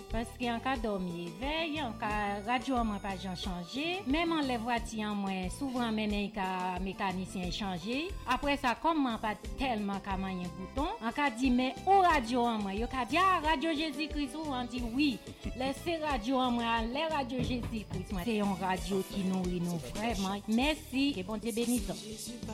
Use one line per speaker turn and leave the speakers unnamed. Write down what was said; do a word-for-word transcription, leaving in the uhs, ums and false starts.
Parce qu'en cas dormi veille, en cas radio moi pas changé, même en les voitures moi souvent mené ka mécanicien changer. Après ça comme moi pas tellement ka mayen bouton, en cas dit mais au radio moi yo ka dit ah radio Jésus-Christ ou on dit oui. Laissez radio moi les radio Jésus-Christ c'est une radio qui nourrit nous vraiment. Merci et bon Dieu bénisse.